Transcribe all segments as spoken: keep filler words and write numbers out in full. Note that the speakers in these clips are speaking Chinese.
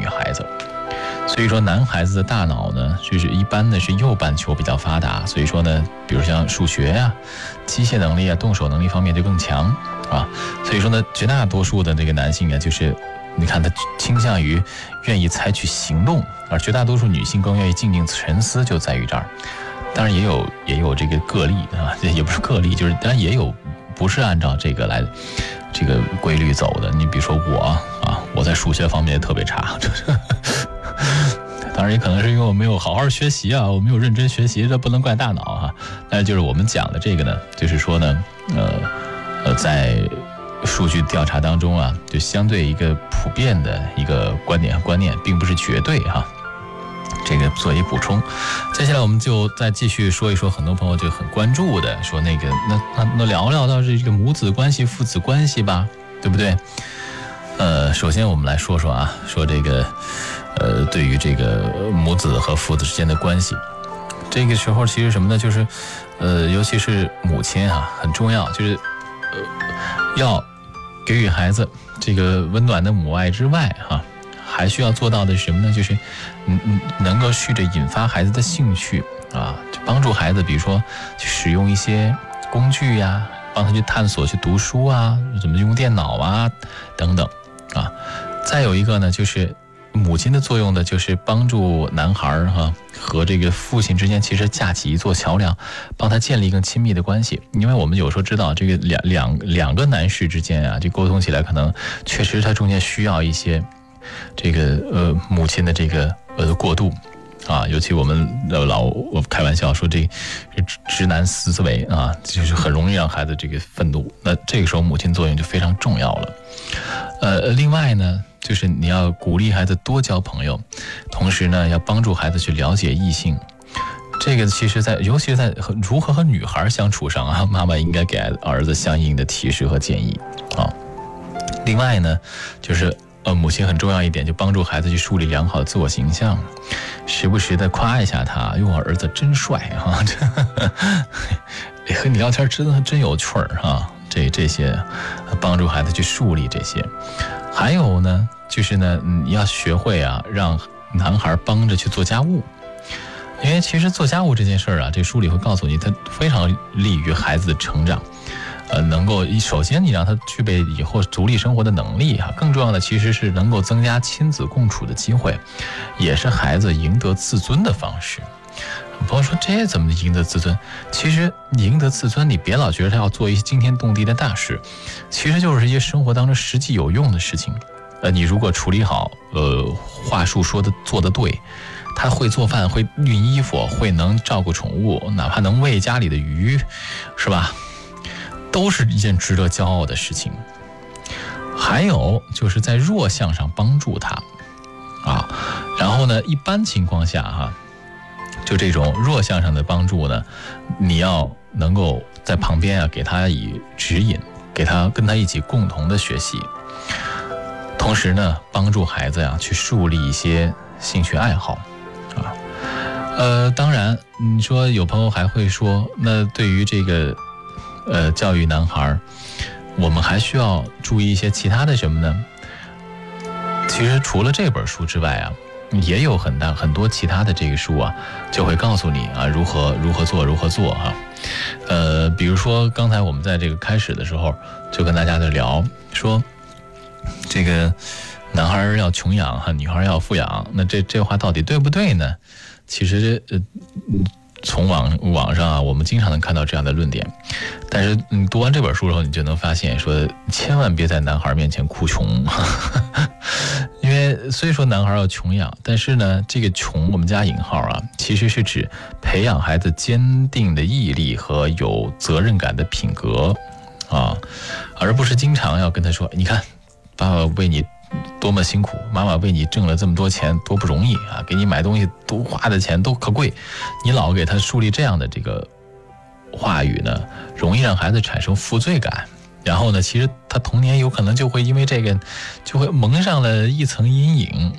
女孩子。所以说男孩子的大脑呢，就是一般呢是右半球比较发达，所以说呢，比如像数学呀、啊、机械能力啊、动手能力方面就更强啊。所以说呢，绝大多数的这个男性啊，就是你看他倾向于愿意采取行动，而绝大多数女性更愿意静静沉思，就在于这儿。当然也有也有这个个例啊，也不是个例，就是当然也有不是按照这个来这个规律走的。你比如说我啊，我在数学方面也特别差，就是当然也可能是因为我没有好好学习啊，我没有认真学习，这不能怪大脑哈。但是就是我们讲的这个呢，就是说呢，呃呃，在数据调查当中啊，就相对一个普遍的一个观点和观念，并不是绝对哈。这个作为补充，接下来我们就再继续说一说，很多朋友就很关注的说那个，那那那聊聊到这个母子关系、父子关系吧，对不对？呃，首先我们来说说啊，说这个。呃，对于这个母子和父子之间的关系，这个时候其实什么呢？就是，呃，尤其是母亲啊，很重要，就是，呃，要给予孩子这个温暖的母爱之外，哈、啊，还需要做到的是什么呢？就是，嗯嗯，能够试着引发孩子的兴趣啊，就帮助孩子，比如说去使用一些工具呀、啊，帮他去探索、去读书啊，怎么用电脑啊，等等啊。再有一个呢，就是。母亲的作用呢，就是帮助男孩哈、啊、和这个父亲之间其实架起一座桥梁，帮他建立更亲密的关系。因为我们有时候知道，这个两两两个男士之间啊，这沟通起来可能确实他中间需要一些这个呃母亲的这个呃过渡啊，尤其我们老我开玩笑说这直男思维啊，就是很容易让孩子这个愤怒。那这个时候母亲作用就非常重要了。呃，另外呢。就是你要鼓励孩子多交朋友，同时呢，要帮助孩子去了解异性。这个其实在，尤其是在和如何和女孩相处上啊，妈妈应该给儿子相应的提示和建议啊。另外呢，就是呃，母亲很重要一点，就帮助孩子去树立良好的自我形象，时不时的夸一下他，哟，儿子真帅啊，这和你聊天真的真有趣儿啊。这这些帮助孩子去树立这些。还有呢，就是呢，你要学会啊，让男孩帮着去做家务，因为其实做家务这件事儿啊，这书里会告诉你，它非常利于孩子的成长，呃，能够首先你让他具备以后独立生活的能力啊，更重要的其实是能够增加亲子共处的机会，也是孩子赢得自尊的方式。朋友说这怎么赢得自尊？其实赢得自尊，你别老觉得他要做一些惊天动地的大事，其实就是一些生活当中实际有用的事情。呃，你如果处理好，呃，话术说的做得对，他会做饭，会熨衣服，会能照顾宠物，哪怕能喂家里的鱼，是吧？都是一件值得骄傲的事情。还有就是在弱项上帮助他啊，然后呢，一般情况下哈、啊。就这种弱项上的帮助呢，你要能够在旁边啊，给他以指引，给他跟他一起共同的学习，同时呢，帮助孩子呀、啊、去树立一些兴趣爱好啊。呃，当然，你说有朋友还会说，那对于这个呃教育男孩，我们还需要注意一些其他的什么呢？其实除了这本书之外啊。也有很大很多其他的这个书啊，就会告诉你啊如何如何做如何做哈、啊，呃，比如说刚才我们在这个开始的时候就跟大家在聊说，这个男孩要穷养哈，女孩要富养，那这这话到底对不对呢？其实呃，从网网上啊，我们经常能看到这样的论点，但是你读完这本书之后，你就能发现说，千万别在男孩面前哭穷。因为虽说男孩要穷养，但是呢，这个穷我们加引号啊，其实是指培养孩子坚定的毅力和有责任感的品格啊，而不是经常要跟他说，你看，爸爸为你多么辛苦，妈妈为你挣了这么多钱多不容易啊，给你买东西多花的钱都可贵，你老给他树立这样的这个话语呢，容易让孩子产生负罪感。然后呢，其实他童年有可能就会因为这个就会蒙上了一层阴影，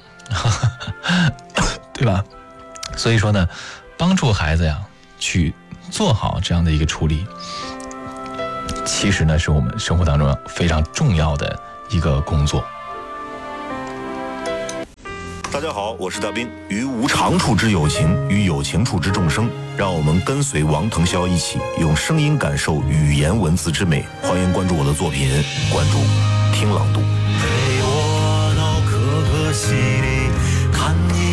对吧？所以说呢，帮助孩子呀去做好这样的一个处理，其实呢是我们生活当中非常重要的一个工作。 大家好，我是大斌。于无常处之有情，于有情处之众生，让我们跟随王腾霄一起用声音感受语言文字之美。欢迎关注我的作品，关注听朗读。 陪我到可可西里看你